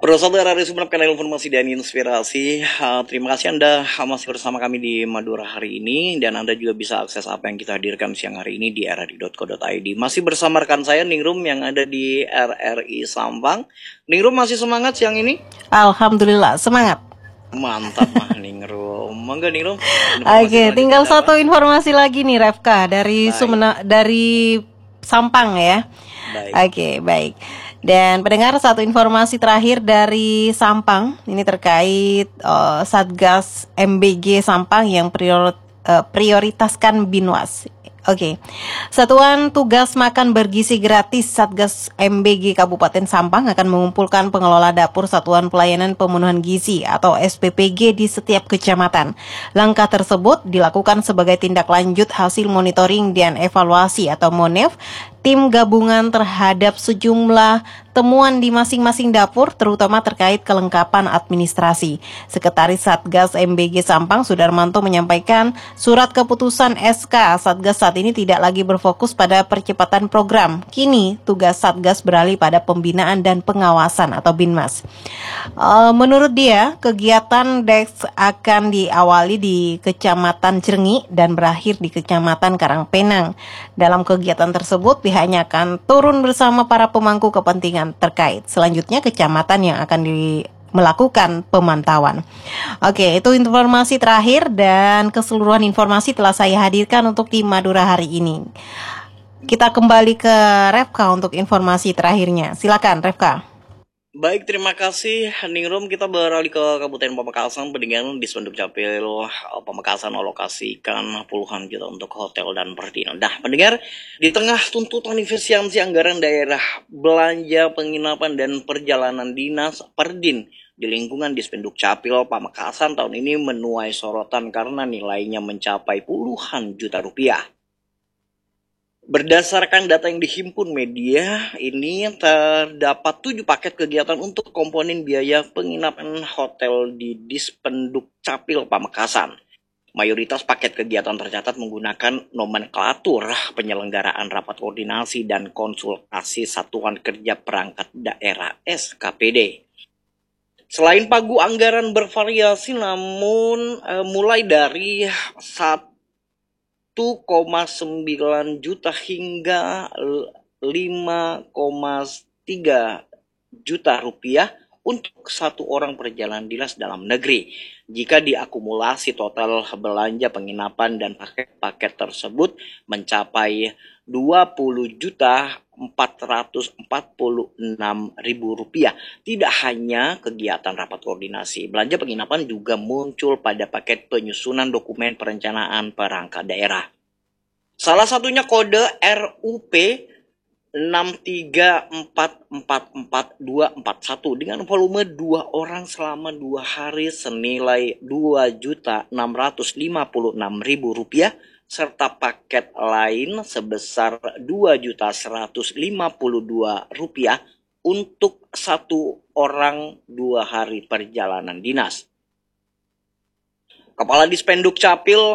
Para saudara dari Sumeneb, kanal informasi dan inspirasi. Terima kasih Anda masih bersama kami di Madura hari ini, dan Anda juga bisa akses apa yang kita hadirkan siang hari ini di rri.co.id. Masih bersama rekan saya Ningrum yang ada di RRI Sampang. Ningrum masih semangat siang ini? Alhamdulillah semangat. Mantap mah Ningrum. Mangga Ningrum. Oke, tinggal satu informasi lagi nih Refka dari dari Sampang ya. Baik. Oke, baik. Dan pendengar, satu informasi terakhir dari Sampang, ini terkait Satgas MBG Sampang yang prioritaskan Binwas. Oke. Satuan Tugas Makan Bergizi Gratis Satgas MBG Kabupaten Sampang akan mengumpulkan pengelola dapur Satuan Pelayanan Pemenuhan Gizi atau SPPG di setiap kecamatan. Langkah tersebut dilakukan sebagai tindak lanjut hasil monitoring dan evaluasi atau MONEV tim gabungan terhadap sejumlah temuan di masing-masing dapur, terutama terkait kelengkapan administrasi. Sekretaris Satgas MBG Sampang, Sudarmanto, menyampaikan surat keputusan SK Satgas saat ini tidak lagi berfokus pada percepatan program. Kini tugas Satgas beralih pada pembinaan dan pengawasan atau Binmas. Menurut dia, kegiatan DEX akan diawali di Kecamatan Crengi dan berakhir di Kecamatan Karangpenang. Dalam kegiatan tersebut, pihaknya akan turun bersama para pemangku kepentingan terkait. Selanjutnya, kecamatan yang akan melakukan pemantauan. Oke, itu informasi terakhir dan keseluruhan informasi telah saya hadirkan untuk tim Madura hari ini. Kita kembali ke Refka untuk informasi terakhirnya. Silakan Refka. Baik, terima kasih Ningrum. Kita beralih ke Kabupaten Pamekasan. Pendengar di Dispenduk Capil Pamekasan alokasikan puluhan juta untuk hotel dan perdinaan. Nah, pendengar, di tengah tuntutan efisiensi anggaran daerah, belanja penginapan dan perjalanan dinas Perdin di lingkungan Dispenduk Capil Pamekasan tahun ini menuai sorotan karena nilainya mencapai puluhan juta rupiah. Berdasarkan data yang dihimpun media, ini terdapat 7 paket kegiatan untuk komponen biaya penginapan hotel di Dispenduk Capil Pamekasan. Mayoritas paket kegiatan tercatat menggunakan nomenklatur penyelenggaraan rapat koordinasi dan konsultasi Satuan Kerja Perangkat Daerah SKPD. Selain pagu anggaran bervariasi, namun mulai dari 1,9 juta hingga 5,3 juta rupiah untuk satu orang perjalanan dinas dalam negeri. Jika diakumulasi total belanja penginapan dan paket-paket tersebut mencapai 20 juta 446.000 rupiah. Tidak hanya kegiatan rapat koordinasi, belanja penginapan juga muncul pada paket penyusunan dokumen perencanaan perangkat daerah. Salah satunya kode RUP 634444241 dengan volume 2 orang selama 2 hari senilai 2.656.000 rupiah serta paket lain sebesar 2.152.000 rupiah untuk satu orang 2 hari perjalanan dinas. Kepala Dispenduk Capil